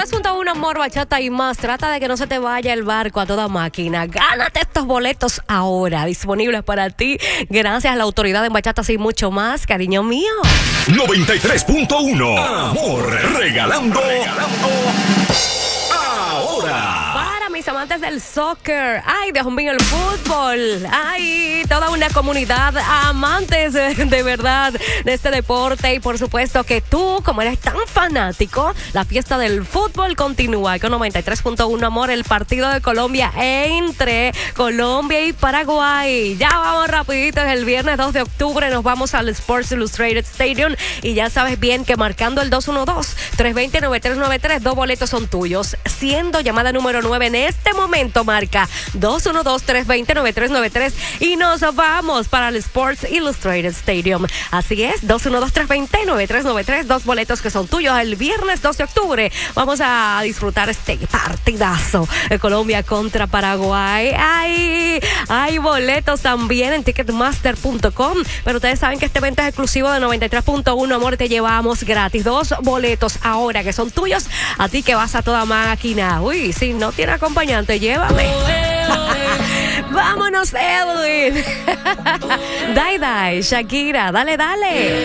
93.1 Amor, Bachata y más. Trata de que no se te vaya el barco a toda máquina. Gánate estos boletos ahora, disponibles para ti. Gracias a la autoridad en Bachata y mucho más, cariño mío. 93.1 Amor, regalando ahora. Para mis amantes del soccer, ay, Dios mío, el fútbol, ay, toda una comunidad amantes de verdad de este deporte, y por supuesto que tú, como eres tan fanático, la fiesta del fútbol continúa con 93.1 Amor, el partido de Colombia entre Colombia y Paraguay. Ya vamos rapidito, es el viernes 2 de octubre, nos vamos al Sports Illustrated Stadium y ya sabes bien que marcando el 212-320-9393, 2 boletos son tuyos, siendo llamada número 9 en este momento. Marca 212-320-9393 y nos vamos para el Sports Illustrated Stadium. Así es, 212-320-9393, 2 boletos que son tuyos el viernes 2 de octubre. Vamos a disfrutar este partidazo de Colombia contra Paraguay. Hay boletos también en ticketmaster.com, pero ustedes saben que este evento es exclusivo de 93.1 Amor. Te llevamos gratis 2 boletos ahora que son tuyos a ti que vas a toda máquina. Uy, si no tiene acompañante, llévame. Vámonos, Edwin. Dai, Shakira, dale.